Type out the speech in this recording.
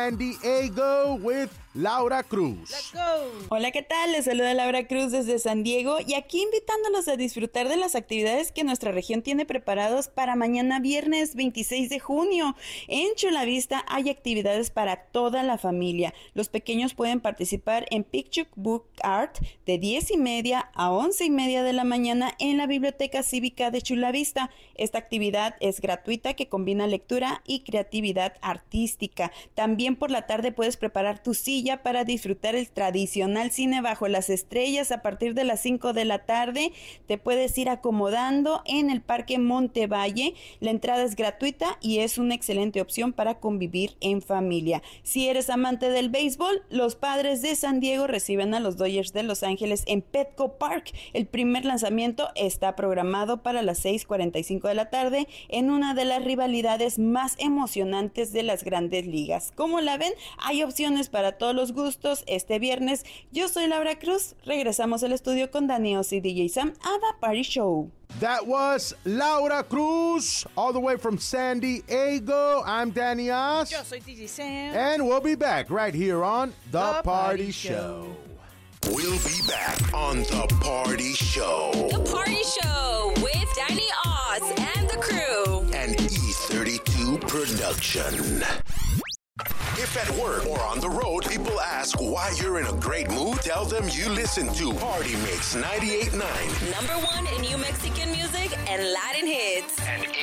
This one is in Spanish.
San Diego with Laura Cruz. Let's go. Hola, ¿qué tal? Les saluda Laura Cruz desde San Diego y aquí invitándolos a disfrutar de las actividades que nuestra región tiene preparados para mañana viernes 26 de junio. En Chula Vista hay actividades para toda la familia. Los pequeños pueden participar en Picture Book Art de 10:30 a 11:30 de la mañana en la Biblioteca Cívica de Chula Vista. Esta actividad es gratuita que combina lectura y creatividad artística. También por la tarde puedes preparar tu silla para disfrutar el tradicional cine bajo las estrellas a partir de las 5 de la tarde. Te puedes ir acomodando en el Parque Montevalle. La entrada es gratuita y es una excelente opción para convivir en familia. Si eres amante del béisbol, los Padres de San Diego reciben a los Dodgers de Los Ángeles en Petco Park. El primer lanzamiento está programado para las 6:45 de la tarde en una de las rivalidades más emocionantes de las grandes ligas. ¿Cómo la ven? Hay opciones para todos los gustos este viernes. Yo soy Laura Cruz. Regresamos al estudio con Danny Oz y DJ Sam a The Party Show. That was Laura Cruz, all the way from San Diego. I'm Danny Oz. Yo soy DJ Sam. And we'll be back right here on The Party Show. We'll be back on The Party Show. The Party Show with Danny Oz and the crew. An E32 production. If at work or on the road, people ask why you're in a great mood, tell them you listen to Party Mix 98.9. #1 in New Mexican music and Latin hits. And